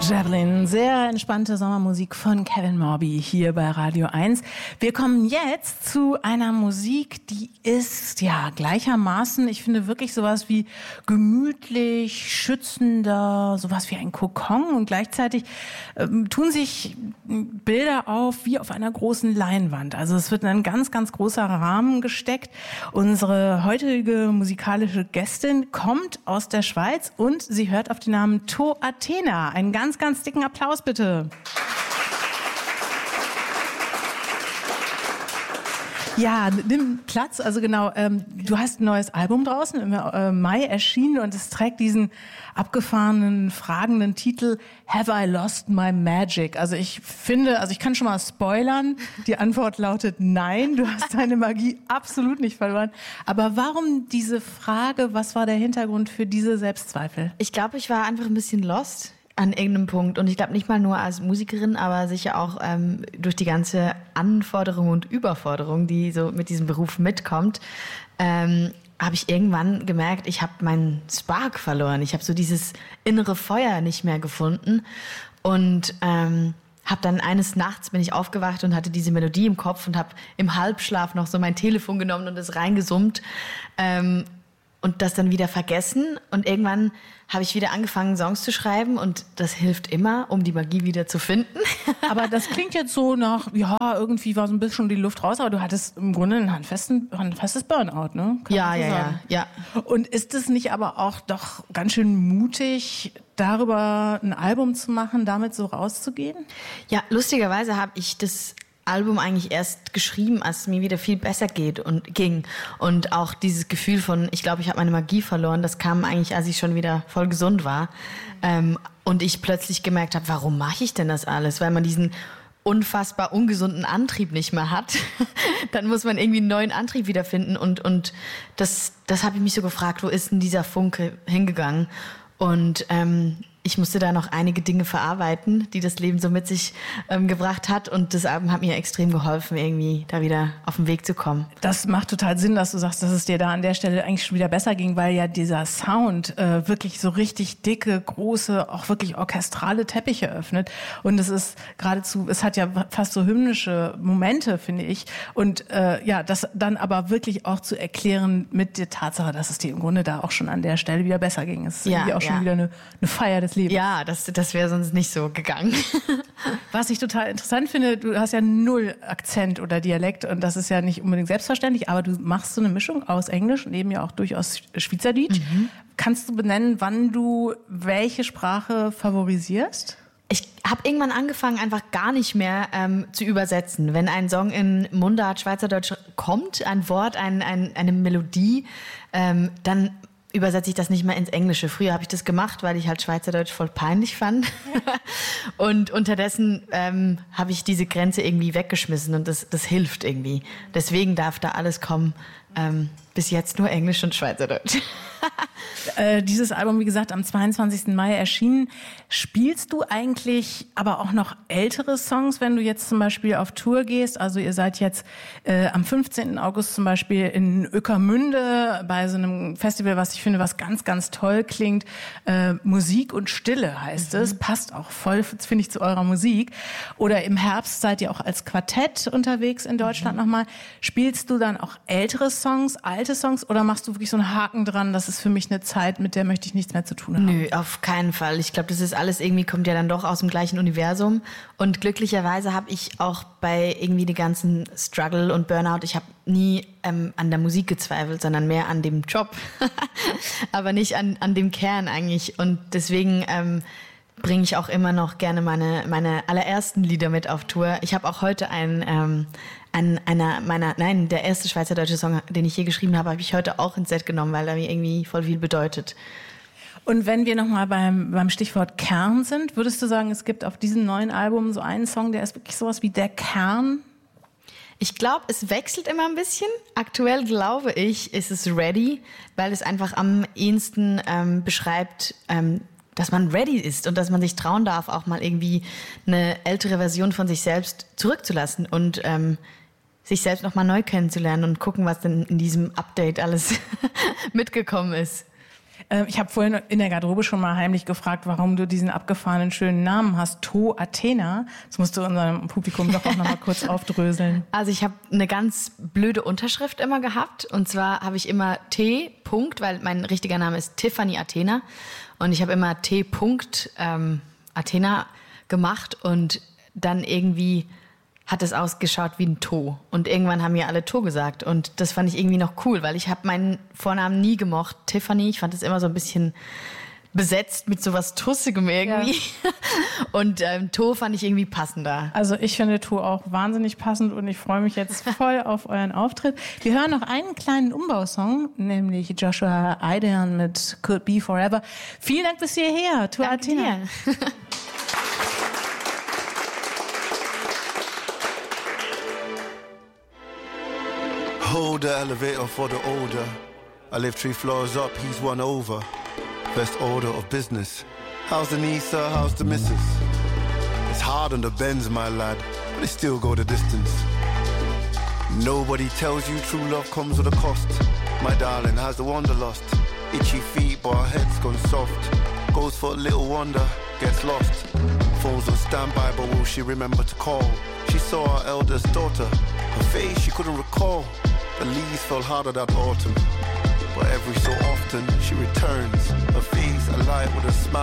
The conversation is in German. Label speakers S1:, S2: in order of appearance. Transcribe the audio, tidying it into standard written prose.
S1: Javelin, sehr entspannte Sommermusik von Kevin Morby hier bei Radio 1. Wir kommen jetzt zu einer Musik, die ist ja gleichermaßen, ich finde wirklich sowas wie gemütlich, schützender, sowas wie ein Kokon und gleichzeitig tun sich Bilder auf wie auf einer großen Leinwand. Also es wird in ein ganz, ganz großer Rahmen gesteckt. Unsere heutige musikalische Gästin kommt aus der Schweiz und sie hört auf den Namen To Athena. Einen ganz, ganz dicken Applaus bitte. Ja, nimm Platz. Also genau, du hast ein neues Album draußen, im Mai erschienen und es trägt diesen abgefahrenen, fragenden Titel Have I Lost My Magic? Also ich finde, ich kann schon mal spoilern, die Antwort lautet nein, du hast deine Magie absolut nicht verloren. Aber warum diese Frage, was war der Hintergrund für diese Selbstzweifel?
S2: Ich glaube, ich war einfach ein bisschen lost an irgendeinem Punkt. Und ich glaube nicht mal nur als Musikerin, aber sicher auch durch die ganze Anforderung und Überforderung, die so mit diesem Beruf mitkommt, habe ich irgendwann gemerkt, ich habe meinen Spark verloren. Ich habe so dieses innere Feuer nicht mehr gefunden. Und habe dann eines Nachts bin ich aufgewacht und hatte diese Melodie im Kopf und habe im Halbschlaf noch so mein Telefon genommen und es reingesummt. Und das dann wieder vergessen. Und irgendwann habe ich wieder angefangen, Songs zu schreiben. Und das hilft immer, um die Magie wieder zu finden.
S1: Aber das klingt jetzt so nach, ja, irgendwie war so ein bisschen die Luft raus. Aber du hattest im Grunde ein handfestes Burnout, ne?
S2: Ja.
S1: Und ist es nicht aber auch doch ganz schön mutig, darüber ein Album zu machen, damit so rauszugehen?
S2: Ja, lustigerweise habe ich das Album eigentlich erst geschrieben, als es mir wieder viel besser ging. Und auch dieses Gefühl von, ich glaube, ich habe meine Magie verloren, das kam eigentlich, als ich schon wieder voll gesund war. Und ich plötzlich gemerkt habe, warum mache ich denn das alles? Weil man diesen unfassbar ungesunden Antrieb nicht mehr hat. Dann muss man irgendwie einen neuen Antrieb wiederfinden. Und das habe ich mich so gefragt, wo ist denn dieser Funke hingegangen? Und ich musste da noch einige Dinge verarbeiten, die das Leben so mit sich gebracht hat. Und das Album hat mir extrem geholfen, irgendwie da wieder auf den Weg zu kommen.
S1: Das macht total Sinn, dass du sagst, dass es dir da an der Stelle eigentlich schon wieder besser ging, weil ja dieser Sound wirklich so richtig dicke, große, auch wirklich orchestrale Teppiche öffnet. Und es ist geradezu, es hat ja fast so hymnische Momente, finde ich. Und das dann aber wirklich auch zu erklären mit der Tatsache, dass es dir im Grunde da auch schon an der Stelle wieder besser ging. Es ist irgendwie auch schon wieder eine Feier des Lebens.
S2: Ja, das wäre sonst nicht so gegangen.
S1: Was ich total interessant finde, du hast ja 0 Akzent oder Dialekt und das ist ja nicht unbedingt selbstverständlich, aber du machst so eine Mischung aus Englisch und eben ja auch durchaus Schweizerdeutsch. Mhm. Kannst du benennen, wann du welche Sprache favorisierst?
S2: Ich habe irgendwann angefangen, einfach gar nicht mehr zu übersetzen. Wenn ein Song in Mundart, Schweizerdeutsch kommt, ein Wort, eine Melodie, dann übersetze ich das nicht mehr ins Englische. Früher habe ich das gemacht, weil ich halt Schweizerdeutsch voll peinlich fand. Und unterdessen habe ich diese Grenze irgendwie weggeschmissen und das hilft irgendwie. Deswegen darf da alles kommen. Bis jetzt nur Englisch und Schweizerdeutsch.
S1: Dieses Album, wie gesagt, am 22. Mai erschienen. Spielst du eigentlich aber auch noch ältere Songs, wenn du jetzt zum Beispiel auf Tour gehst? Also ihr seid jetzt am 15. August zum Beispiel in Ueckermünde bei so einem Festival, was ich finde, was ganz, ganz toll klingt. Musik und Stille heißt es. Passt auch voll, finde ich, zu eurer Musik. Oder im Herbst seid ihr auch als Quartett unterwegs in Deutschland nochmal. Spielst du dann auch ältere Songs, alte Songs oder machst du wirklich so einen Haken dran, das ist für mich eine Zeit, mit der möchte ich nichts mehr zu tun haben?
S2: Nö, auf keinen Fall. Ich glaube, das ist alles irgendwie, kommt ja dann doch aus dem gleichen Universum. Und glücklicherweise habe ich auch bei irgendwie die ganzen Struggle und Burnout, ich habe nie an der Musik gezweifelt, sondern mehr an dem Job. Aber nicht an dem Kern eigentlich. Und deswegen bringe ich auch immer noch gerne meine allerersten Lieder mit auf Tour. Ich habe auch heute der erste schweizerdeutsche Song, den ich je geschrieben habe ich heute auch ins Set genommen, weil er mir irgendwie voll viel bedeutet.
S1: Und wenn wir nochmal beim Stichwort Kern sind, würdest du sagen, es gibt auf diesem neuen Album so einen Song, der ist wirklich sowas wie der Kern?
S2: Ich glaube, es wechselt immer ein bisschen. Aktuell glaube ich, ist es Ready, weil es einfach am ehesten beschreibt, dass man ready ist und dass man sich trauen darf, auch mal irgendwie eine ältere Version von sich selbst zurückzulassen und sich selbst nochmal neu kennenzulernen und gucken, was denn in diesem Update alles mitgekommen ist.
S1: Ich habe vorhin in der Garderobe schon mal heimlich gefragt, warum du diesen abgefahrenen, schönen Namen hast, To Athena. Das musst du unserem Publikum doch auch noch mal kurz aufdröseln.
S2: Also ich habe eine ganz blöde Unterschrift immer gehabt. Und zwar habe ich immer T. weil mein richtiger Name ist Tiffany Athena. Und ich habe immer T. Athena gemacht und dann irgendwie hat es ausgeschaut wie ein To. Und irgendwann haben mir alle To gesagt. Und das fand ich irgendwie noch cool, weil ich habe meinen Vornamen nie gemocht. Tiffany, ich fand es immer so ein bisschen besetzt mit so was Tussigem irgendwie. Ja. Und To fand ich irgendwie passender.
S1: Also ich finde To auch wahnsinnig passend und ich freue mich jetzt voll auf euren Auftritt. Wir hören noch einen kleinen Umbausong, nämlich Joshua Aidan mit Could Be Forever. Vielen Dank bis hierher, To Athena.
S3: Hold the elevator for the older. I live 3 floors up, he's 1 over. Best order of business. How's the Nisa, how's the missus? It's hard on the Benz, my lad, but it still go the distance. Nobody tells you true love comes with a cost. My darling, has the wanderlust? Itchy feet, but her head's gone soft. Goes for a little wonder, gets lost. Phone's on standby, but will she remember to call? She saw her eldest daughter. Her face she couldn't recall. The leaves fell harder that autumn. But every so often she returns. Her face alight with a smile.